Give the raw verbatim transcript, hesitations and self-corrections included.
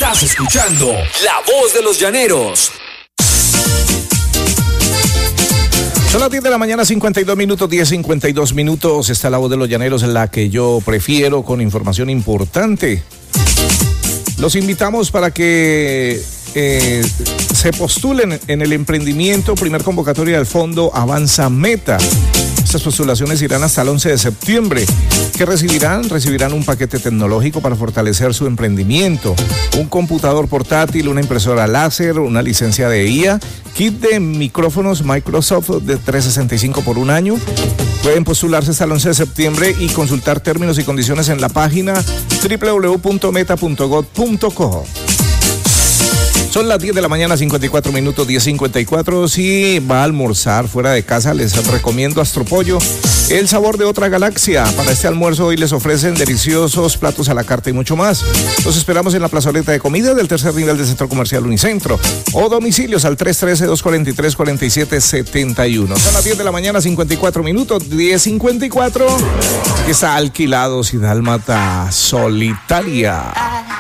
Estás escuchando La Voz de los Llaneros. Son las diez de la mañana, cincuenta y dos minutos, diez cincuenta y dos minutos. Está La Voz de los Llaneros, la que yo prefiero, con información importante. Los invitamos para que eh, se postulen en el emprendimiento, primer convocatoria del Fondo Avanza Meta. Estas postulaciones irán hasta el once de septiembre. ¿Qué recibirán? Recibirán un paquete tecnológico para fortalecer su emprendimiento, un computador portátil, una impresora láser, una licencia de I A, kit de micrófonos Microsoft de trescientos sesenta y cinco por un año. Pueden postularse hasta el once de septiembre y consultar términos y condiciones en la página doble u doble u doble u punto meta punto gov punto co. Son las diez de la mañana, cincuenta y cuatro minutos, diez cincuenta y cuatro. Si va a almorzar fuera de casa, les recomiendo Astropollo, el sabor de otra galaxia. Para este almuerzo hoy les ofrecen deliciosos platos a la carta y mucho más. Los esperamos en la plazoleta de comida del tercer nivel del Centro Comercial Unicentro o domicilios al tres uno tres, dos cuatro tres, cuatro siete siete uno. Son las diez de la mañana, cincuenta y cuatro minutos, diez cincuenta y cuatro. Está Alquilados y Dálmata Solitaria.